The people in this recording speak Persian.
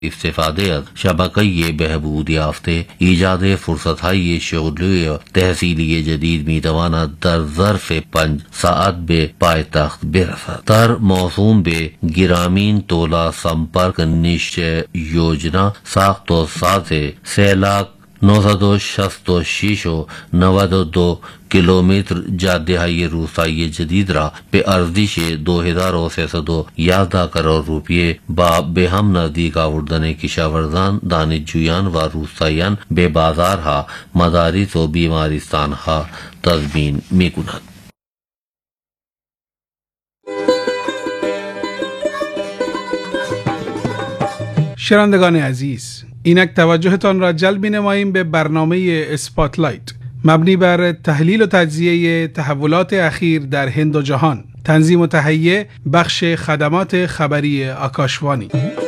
इस्तेफादे शबकई बहबूद याफ्ते ईजाद फुर्सतहाई शगली तहसीली जदीद मीतवाना दर ज़र्फ़ 5 सात बे पायतख्त बिरसद तर मौसूम बे गिरामीन तोला संपर्क निश्चय योजना साख्त व साथे 6,966.92 किलोमीटर जादेहाई रूसाई जदीद रा पे अर्जिश 2011 करोड़ रुपये बा बेहम नजदीक आवरदने किशावर्दान दानिशजुयान व रूसायान बेबाजार हा मदारिस व बीमारिस्तान हा तजमीन मिकुनद. شنوندگان عزیز، اینک توجهتان را جلب نماییم به برنامه اسپاتلایت مبنی بر تحلیل و تجزیه تحولات اخیر در هند و جهان. تنظیم و تهیه بخش خدمات خبری آکاشوانی.